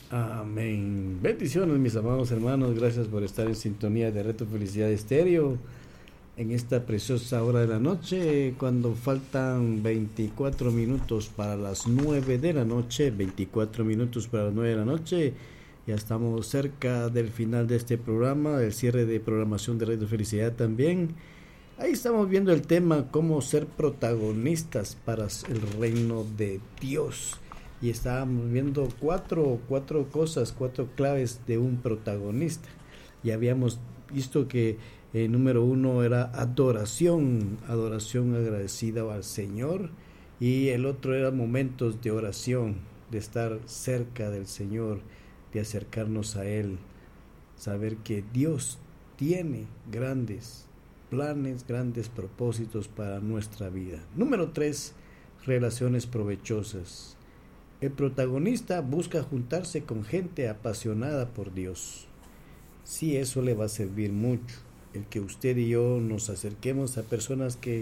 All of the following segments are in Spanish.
Amén. Bendiciones, mis amados hermanos. Gracias por estar en sintonía de Reto Felicidad Estéreo en esta preciosa hora de la noche, cuando faltan 24 minutos para las 9 de la noche. 24 minutos para las 9 de la noche. Ya estamos cerca del final de este programa, del cierre de programación de Reto Felicidad también. Ahí estamos viendo el tema, cómo ser protagonistas para el reino de Dios. Y estábamos viendo cuatro cosas, cuatro claves de un protagonista. Y habíamos visto que número uno era adoración agradecida al Señor. Y el otro era momentos de oración, de estar cerca del Señor, de acercarnos a Él. Saber que Dios tiene grandes planes, grandes propósitos para nuestra vida. Número 3, relaciones provechosas. El protagonista busca juntarse con gente apasionada por Dios. Sí, eso le va a servir mucho. El que usted y yo nos acerquemos a personas que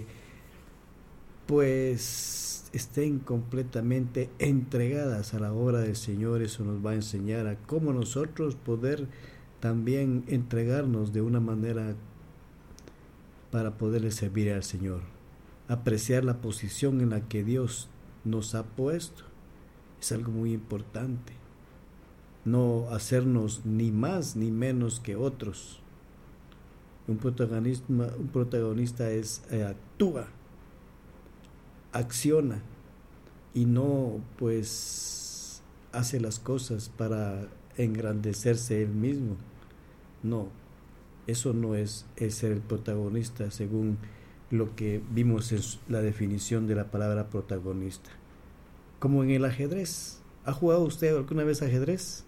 pues estén completamente entregadas a la obra del Señor, eso nos va a enseñar a cómo nosotros poder también entregarnos de una manera para poderle servir al Señor. Apreciar la posición en la que Dios nos ha puesto es algo muy importante. No hacernos ni más ni menos que otros. Un protagonista actúa, acciona y no pues hace las cosas para engrandecerse él mismo. No, eso no es ser el protagonista según lo que vimos en la definición de la palabra protagonista. Como en el ajedrez. ¿Ha jugado usted alguna vez ajedrez?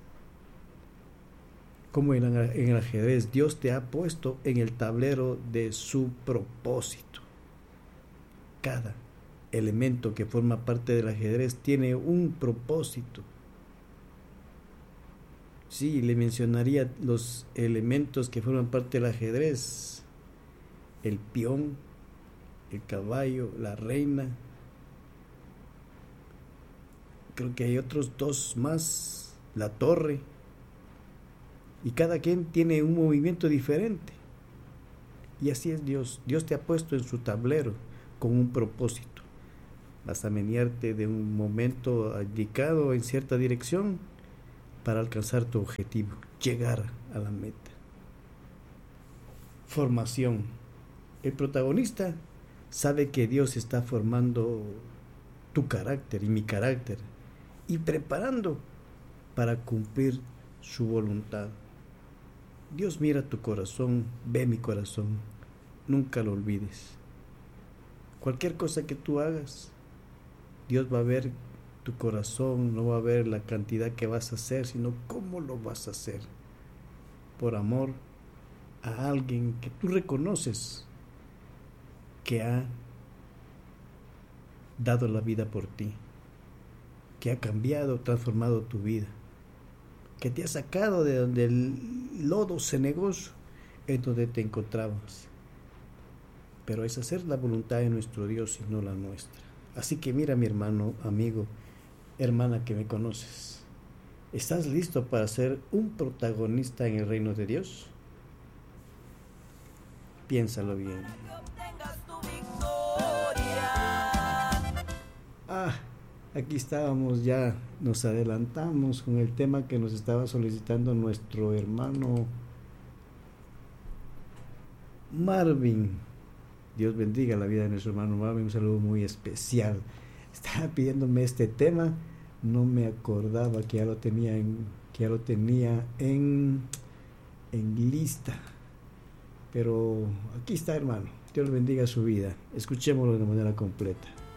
Como en el ajedrez, Dios te ha puesto en el tablero de su propósito. Cada elemento que forma parte del ajedrez tiene un propósito. Sí, le mencionaría los elementos que forman parte del ajedrez: el peón, el caballo, la reina. Creo que hay otros dos más, la torre. Y cada quien tiene un movimiento diferente. Y así es Dios. Dios te ha puesto en su tablero con un propósito. Vas a menearte de un momento indicado en cierta dirección para alcanzar tu objetivo, llegar a la meta. Formación. El protagonista sabe que Dios está formando tu carácter y mi carácter y preparando para cumplir su voluntad. Dios mira tu corazón, ve mi corazón, nunca lo olvides. Cualquier cosa que tú hagas, Dios va a ver tu corazón, no va a ver la cantidad que vas a hacer, sino cómo lo vas a hacer. Por amor a alguien que tú reconoces que ha dado la vida por ti, que ha cambiado, transformado tu vida, que te ha sacado de donde el lodo cenagoso en donde te encontrabas. Pero es hacer la voluntad de nuestro Dios y no la nuestra. Así que mira, mi hermano, amigo, hermana que me conoces, ¿estás listo para ser un protagonista en el reino de Dios? Piénsalo bien. Aquí estábamos, ya nos adelantamos con el tema que nos estaba solicitando nuestro hermano Marvin. Dios bendiga la vida de nuestro hermano Marvin, un saludo muy especial. Estaba pidiéndome este tema, no me acordaba que ya lo tenía en lista. Pero aquí está, hermano. Dios bendiga su vida. Escuchémoslo de manera completa.